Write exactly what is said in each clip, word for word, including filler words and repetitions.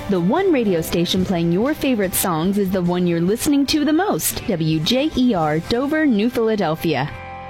The one radio station playing your favorite songs is the one you're listening to the most. W J E R, Dover, New Philadelphia.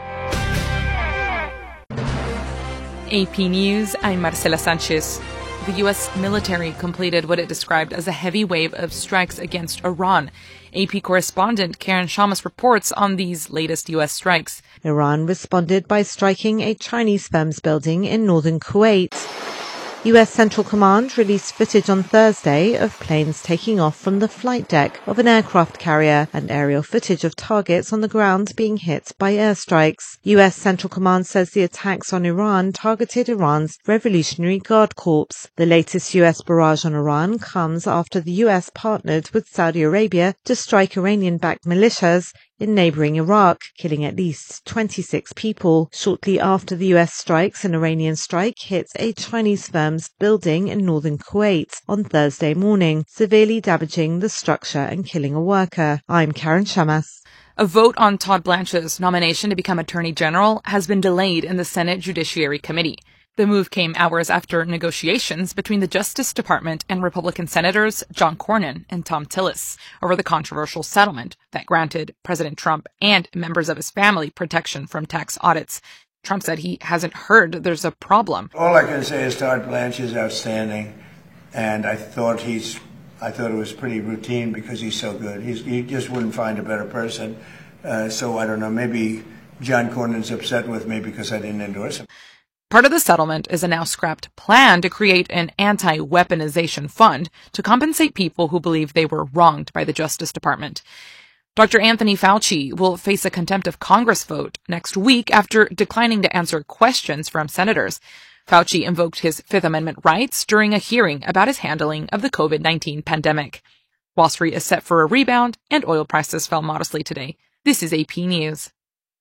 A P News, I'm Marcela Sanchez. The U S military completed what it described as a heavy wave of strikes against Iran. A P correspondent Karen Shamas reports on these latest U S strikes. Iran responded by striking a Chinese firm's building in northern Kuwait. U S Central Command released footage on Thursday of planes taking off from the flight deck of an aircraft carrier and aerial footage of targets on the ground being hit by airstrikes. U S Central Command says the attacks on Iran targeted Iran's Revolutionary Guard Corps. The latest U S barrage on Iran comes after the U S partnered with Saudi Arabia to strike Iranian-backed militias in neighboring Iraq, killing at least twenty-six people. Shortly after the U S strikes, an Iranian strike hit a Chinese firm's building in northern Kuwait on Thursday morning, severely damaging the structure and killing a worker. I'm Karen Shamas. A vote on Todd Blanche's nomination to become Attorney General has been delayed in the Senate Judiciary Committee. The move came hours after negotiations between the Justice Department and Republican Senators John Cornyn and Thom Tillis over the controversial settlement that granted President Trump and members of his family protection from tax audits. Trump said he hasn't heard there's a problem. All I can say is Todd Blanche is outstanding, and I thought he's, I thought it was pretty routine because he's so good. He's, he just wouldn't find a better person. Uh, so I don't know, maybe John Cornyn's upset with me because I didn't endorse him. Part of the settlement is a now scrapped plan to create an anti-weaponization fund to compensate people who believe they were wronged by the Justice Department. Doctor Anthony Fauci will face a contempt of Congress vote next week after declining to answer questions from senators. Fauci invoked his Fifth Amendment rights during a hearing about his handling of the COVID nineteen pandemic. Wall Street is set for a rebound, and oil prices fell modestly today. This is A P News.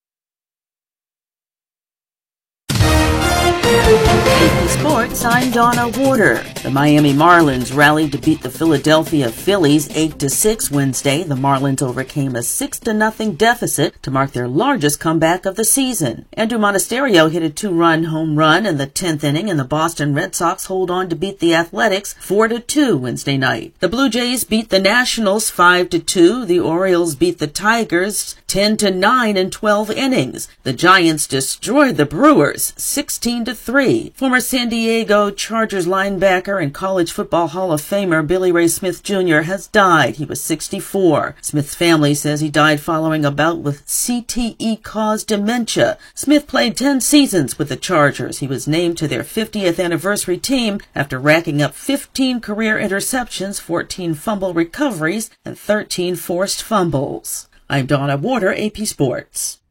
A P Sports, I'm Donna Warder. The Miami Marlins rallied to beat the Philadelphia Phillies eight to six Wednesday. The Marlins overcame a six to nothing deficit to mark their largest comeback of the season. Andrew Monasterio hit a two-run home run in the tenth inning, and the Boston Red Sox hold on to beat the Athletics four to two Wednesday night. The Blue Jays beat the Nationals five to two. The Orioles beat the Tigers ten to nine in twelve innings. The Giants destroyed the Brewers sixteen to three. Former San Diego Chargers linebacker and College Football Hall of Famer Billy Ray Smith Junior has died. He was sixty-four. Smith's family says he died following a bout with C T E-caused dementia. Smith played ten seasons with the Chargers. He was named to their fiftieth anniversary team after racking up fifteen career interceptions, fourteen fumble recoveries, and thirteen forced fumbles. I'm Donna Warder, A P Sports.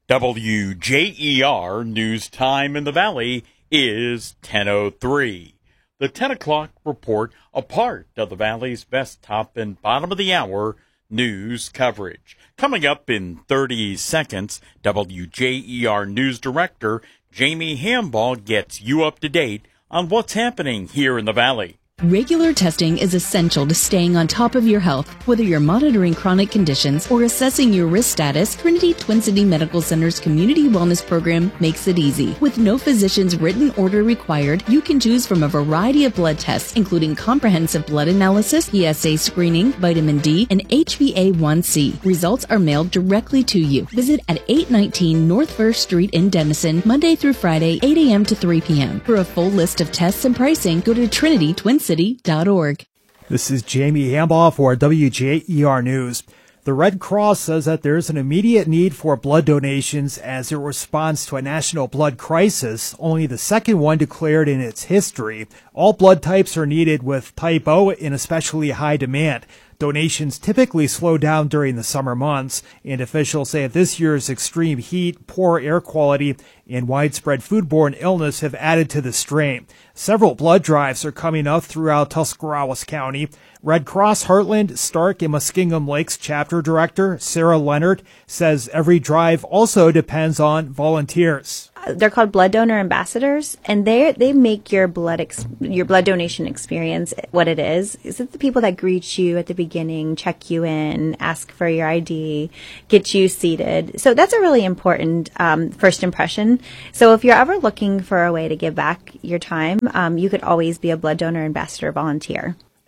W J E R News Time in the Valley is ten oh three. The ten o'clock report, a part of the Valley's best top and bottom of the hour news coverage. Coming up in thirty seconds, W J E R News Director Jamie Hamball gets you up to date on what's happening here in the Valley. Regular testing is essential to staying on top of your health. Whether you're monitoring chronic conditions or assessing your risk status, Trinity Twin City Medical Center's Community Wellness Program makes it easy. With no physician's written order required, you can choose from a variety of blood tests, including comprehensive blood analysis, P S A screening, vitamin D, and H b A one c. Results are mailed directly to you. Visit at eight nineteen North First Street in Denison, Monday through Friday, eight a.m. to three p.m. For a full list of tests and pricing, go to trinity twin city dot org. This is Jamie Hambaugh for W J E R News. The Red Cross says that there's an immediate need for blood donations as a response to a national blood crisis, only the second one declared in its history. All blood types are needed, with type O in especially high demand. Donations typically slow down during the summer months, and officials say that this year's extreme heat, poor air quality, and widespread foodborne illness have added to the strain. Several blood drives are coming up throughout Tuscarawas County. Red Cross Heartland, Stark, and Muskingum Lakes chapter director Sarah Leonard says every drive also depends on volunteers. They're called blood donor ambassadors, and they they make your blood ex- your blood donation experience what it is. Is it the people that greet you at the beginning, check you in, ask for your I D, get you seated? So that's a really important um, first impression. So if you're ever looking for a way to give back your time, um, you could always be a blood donor ambassador volunteer.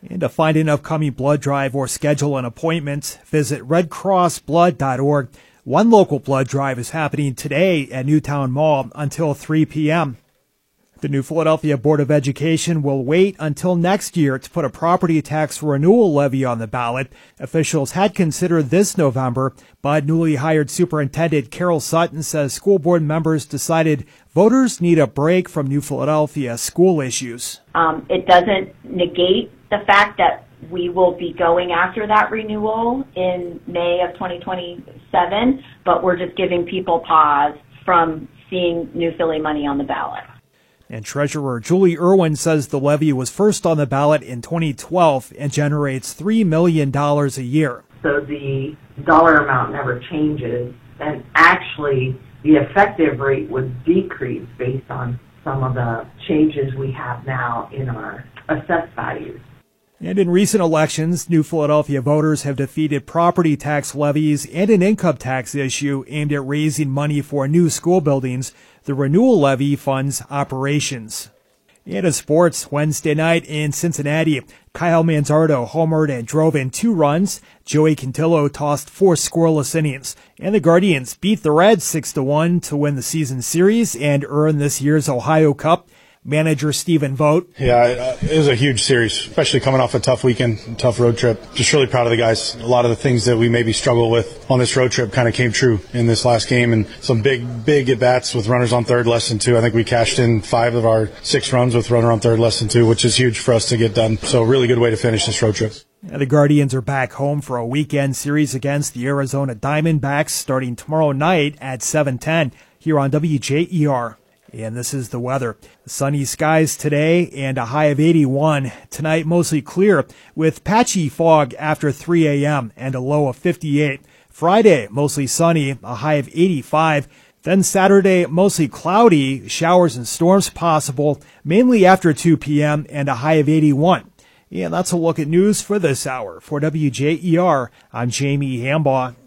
And to find an upcoming blood drive or schedule an appointment, visit red cross blood dot org. One local blood drive is happening today at Newtown Mall until three p.m. The New Philadelphia Board of Education will wait until next year to put a property tax renewal levy on the ballot. Officials had considered this November, but newly hired Superintendent Carol Sutton says school board members decided voters need a break from New Philadelphia school issues. Um, it doesn't negate the fact that we will be going after that renewal in May of twenty twenty-seven, but we're just giving people pause from seeing New Philly money on the ballot. And Treasurer Julie Irwin says the levy was first on the ballot in twenty twelve and generates three million dollars a year. So the dollar amount never changes, and actually the effective rate would decrease based on some of the changes we have now in our assessed values. And in recent elections, New Philadelphia voters have defeated property tax levies and an income tax issue aimed at raising money for new school buildings. The renewal levy funds operations. And in sports, Wednesday night in Cincinnati, Kyle Manzardo homered and drove in two runs. Joey Cantillo tossed four scoreless innings. And the Guardians beat the Reds six to one to win the season series and earn this year's Ohio Cup. Manager Stephen Vogt. Yeah, it was a huge series, especially coming off a tough weekend, tough road trip. Just really proud of the guys. A lot of the things that we maybe struggle with on this road trip kind of came true in this last game, and some big, big at-bats with runners on third, less than two. I think we cashed in five of our six runs with runner on third, less than two, which is huge for us to get done. So a really good way to finish this road trip. And the Guardians are back home for a weekend series against the Arizona Diamondbacks starting tomorrow night at seven ten here on W J E R. And this is the weather. Sunny skies today and a high of eighty-one. Tonight, mostly clear with patchy fog after three a.m. and a low of fifty-eight. Friday, mostly sunny, a high of eighty-five. Then Saturday, mostly cloudy, showers and storms possible, mainly after two p.m. and a high of eighty-one. And that's a look at news for this hour. For W J E R, I'm Jamie Hambaugh.